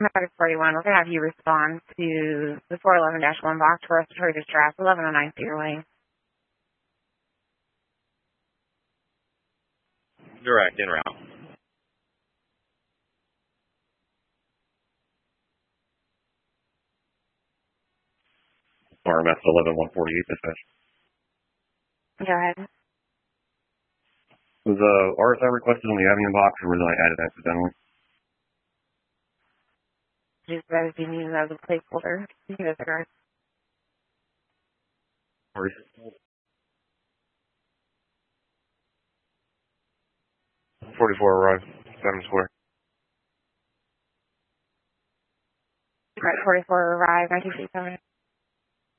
August 41, we're going to have you respond to the 411-1 box for respiratory distress, 1109 Cedar Lane. Direct, en route. RMS 11148 dispatch. Go ahead. Was RSI requested on the Avian box, or was I added accidentally? Just better be used as a placeholder. You can disregard. 44 arrived, 7 square. Right, 44 arrived, 1967.